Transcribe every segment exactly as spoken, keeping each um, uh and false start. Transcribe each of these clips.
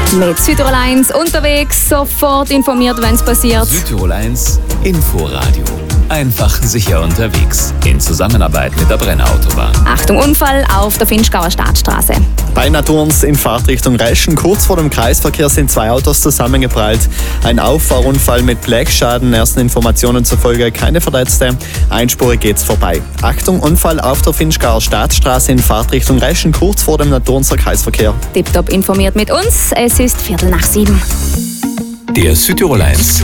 Mit Südtirol eins unterwegs, sofort informiert, wenn es passiert. Südtirol eins Inforadio. Einfach sicher unterwegs. In Zusammenarbeit mit der Brenner Autobahn. Achtung, Unfall auf der Vinschgauer Staatsstraße. Bei Naturns in Fahrtrichtung Reschen. Kurz vor dem Kreisverkehr sind zwei Autos zusammengeprallt. Ein Auffahrunfall mit Blechschaden. Ersten Informationen zufolge keine Verletzte. Einspurig geht's vorbei. Achtung, Unfall auf der Vinschgauer Staatsstraße in Fahrtrichtung Reschen. Kurz vor dem Naturnser Kreisverkehr. Tipptopp informiert mit uns. Es ist Viertel nach sieben. Der Südtirol eins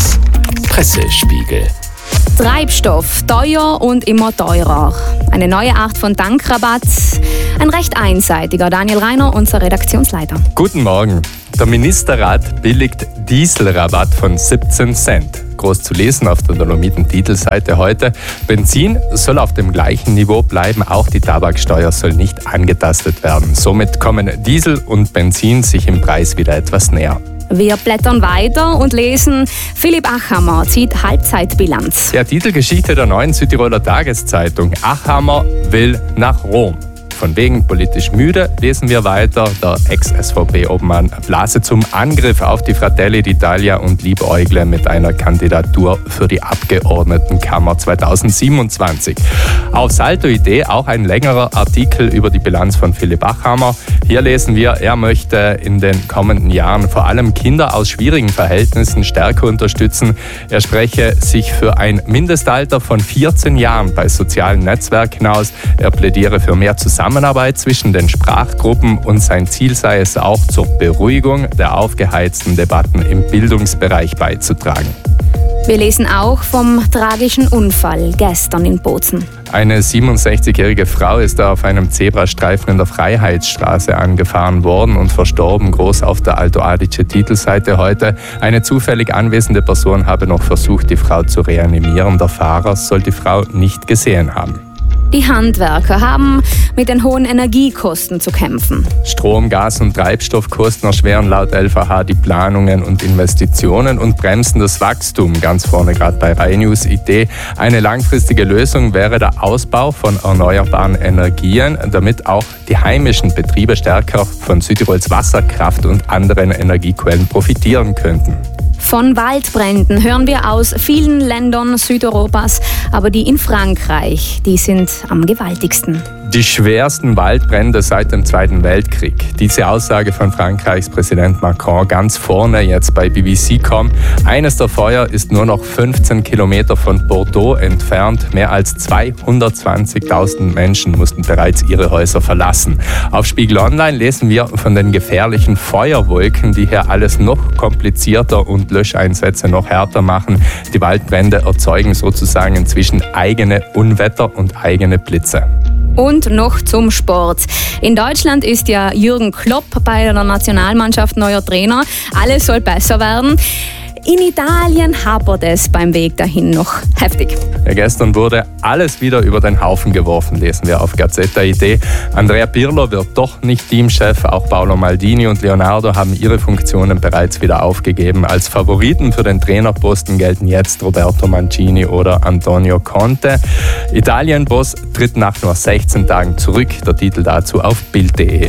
Pressespiegel. Treibstoff, teuer und immer teurer. Eine neue Art von Tankrabatt. Ein recht einseitiger. Daniel Reiner, unser Redaktionsleiter. Guten Morgen. Der Ministerrat billigt Dieselrabatt von siebzehn Cent. Groß zu lesen auf der Dolomiten-Titelseite heute. Benzin soll auf dem gleichen Niveau bleiben. Auch die Tabaksteuer soll nicht angetastet werden. Somit kommen Diesel und Benzin sich im Preis wieder etwas näher. Wir blättern weiter und lesen, Philipp Achammer zieht Halbzeitbilanz. Der Titelgeschichte der neuen Südtiroler Tageszeitung. Achammer will nach Rom. Von wegen politisch müde lesen wir weiter. Der Ex-S V P-Obmann blase zum Angriff auf die Fratelli d'Italia und liebäugle mit einer Kandidatur für die Abgeordnetenkammer zweitausendsiebenundzwanzig. Auf Salto-Idee auch ein längerer Artikel über die Bilanz von Philipp Achammer. Hier lesen wir, er möchte in den kommenden Jahren vor allem Kinder aus schwierigen Verhältnissen stärker unterstützen. Er spreche sich für ein Mindestalter von vierzehn Jahren bei sozialen Netzwerken aus. Er plädiere für mehr Zusammenarbeit Zusammenarbeit zwischen den Sprachgruppen und sein Ziel sei es auch, zur Beruhigung der aufgeheizten Debatten im Bildungsbereich beizutragen. Wir lesen auch vom tragischen Unfall gestern in Bozen. Eine siebenundsechzigjährige Frau ist da auf einem Zebrastreifen in der Freiheitsstraße angefahren worden und verstorben, groß auf der Alto Adige-Titelseite heute. Eine zufällig anwesende Person habe noch versucht, die Frau zu reanimieren. Der Fahrer soll die Frau nicht gesehen haben. Die Handwerker haben mit den hohen Energiekosten zu kämpfen. Strom, Gas und Treibstoffkosten erschweren laut L V H die Planungen und Investitionen und bremsen das Wachstum. Ganz vorne gerade bei Rhein-News Idee. Eine langfristige Lösung wäre der Ausbau von erneuerbaren Energien, damit auch die heimischen Betriebe stärker von Südtirols Wasserkraft und anderen Energiequellen profitieren könnten. Von Waldbränden hören wir aus vielen Ländern Südeuropas, aber die in Frankreich, die sind am gewaltigsten. Die schwersten Waldbrände seit dem Zweiten Weltkrieg. Diese Aussage von Frankreichs Präsident Macron ganz vorne jetzt bei B B C Punkt com. Eines der Feuer ist nur noch fünfzehn Kilometer von Bordeaux entfernt. Mehr als zweihundertzwanzigtausend Menschen mussten bereits ihre Häuser verlassen. Auf Spiegel Online lesen wir von den gefährlichen Feuerwolken, die hier alles noch komplizierter und Löscheinsätze noch härter machen. Die Waldbrände erzeugen sozusagen inzwischen eigene Unwetter und eigene Blitze. Und noch zum Sport. In Deutschland ist ja Jürgen Klopp bei der Nationalmannschaft neuer Trainer. Alles soll besser werden. In Italien hapert es beim Weg dahin noch heftig. Ja, gestern wurde alles wieder über den Haufen geworfen, lesen wir auf Gazzetta Idee. Andrea Pirlo wird doch nicht Teamchef. Auch Paolo Maldini und Leonardo haben ihre Funktionen bereits wieder aufgegeben. Als Favoriten für den Trainerposten gelten jetzt Roberto Mancini oder Antonio Conte. Italien-Boss tritt nach nur sechzehn Tagen zurück. Der Titel dazu auf Bild punkt de.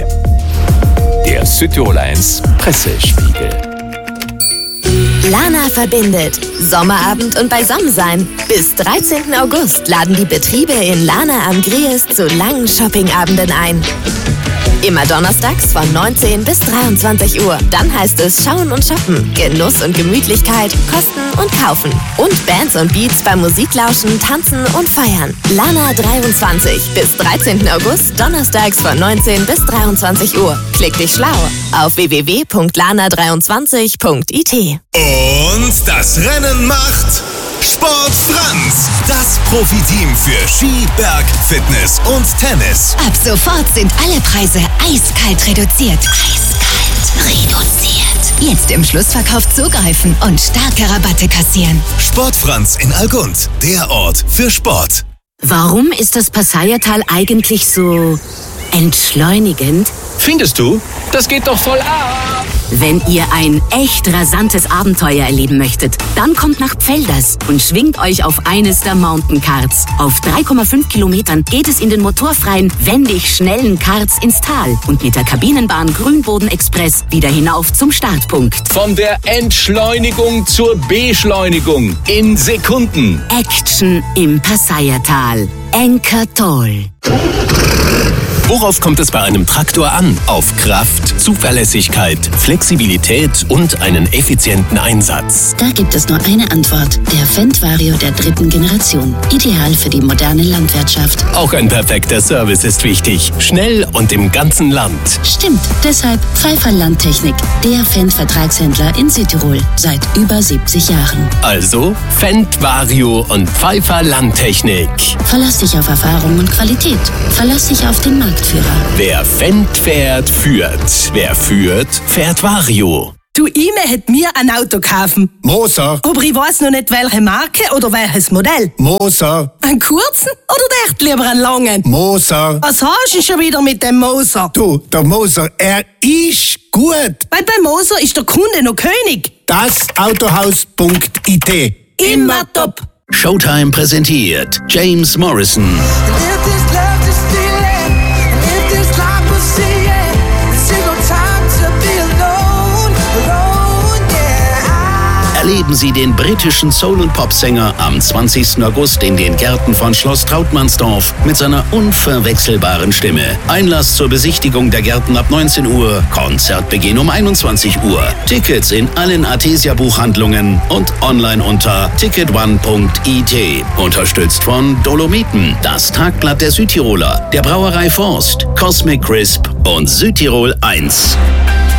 Der Südtirol eins Pressespiegel. Lana verbindet. Sommerabend und Beisammensein. Bis dreizehnten August laden die Betriebe in Lana am Gries zu langen Shoppingabenden ein. Immer donnerstags von neunzehn bis dreiundzwanzig Uhr. Dann heißt es Schauen und Shoppen, Genuss und Gemütlichkeit, Kosten und Kaufen. Und Bands und Beats beim Musiklauschen, Tanzen und Feiern. Lana dreiundzwanzig bis dreizehnten August, donnerstags von neunzehn bis dreiundzwanzig Uhr. Klick dich schlau auf w w w punkt lana dreiundzwanzig punkt i t. Und das Rennen macht Sport Franz, das Profiteam für Ski, Berg, Fitness und Tennis. Ab sofort sind alle Preise eiskalt reduziert. Eiskalt reduziert. Jetzt im Schlussverkauf zugreifen und starke Rabatte kassieren. Sport Franz in Algund, der Ort für Sport. Warum ist das Passaiertal eigentlich so entschleunigend? Findest du? Das geht doch voll ab! Wenn ihr ein echt rasantes Abenteuer erleben möchtet, dann kommt nach Pfelders und schwingt euch auf eines der Mountain Karts. Auf drei Komma fünf Kilometern geht es in den motorfreien, wendig schnellen Karts ins Tal und mit der Kabinenbahn Grünboden Express wieder hinauf zum Startpunkt. Von der Entschleunigung zur Beschleunigung in Sekunden. Action im Passaiertal. Enker Toll. Worauf kommt es bei einem Traktor an? Auf Kraft, Zuverlässigkeit, Flexibilität und einen effizienten Einsatz. Da gibt es nur eine Antwort. Der Fendt Vario der dritten Generation. Ideal für die moderne Landwirtschaft. Auch ein perfekter Service ist wichtig. Schnell und im ganzen Land. Stimmt. Deshalb Pfeiffer Landtechnik. Der Fendt-Vertragshändler in Südtirol. Seit über siebzig Jahren. Also Fendt Vario und Pfeiffer Landtechnik. Verlass dich auf Erfahrung und Qualität. Verlass dich auf den Marktführer. Wer Fendt fährt, führt. Wer führt, fährt Vario. Du, Ime hätt mir ein Auto kaufen. Moser. Aber ich weiß noch nicht, welche Marke oder welches Modell. Moser. Einen kurzen oder echt lieber einen langen? Moser. Was hast du schon wieder mit dem Moser? Du, der Moser, er ist gut. Weil bei Moser ist der Kunde noch König. Das Autohaus Punkt I T. Immer top. Showtime präsentiert James Morrison. Erleben Sie den britischen Soul- und Popsänger am zwanzigsten August in den Gärten von Schloss Trautmannsdorf mit seiner unverwechselbaren Stimme. Einlass zur Besichtigung der Gärten ab neunzehn Uhr, Konzertbeginn um einundzwanzig Uhr. Tickets in allen Artesia-Buchhandlungen und online unter ticket one Punkt I T. Unterstützt von Dolomiten, das Tagblatt der Südtiroler, der Brauerei Forst, Cosmic Crisp und Südtirol eins.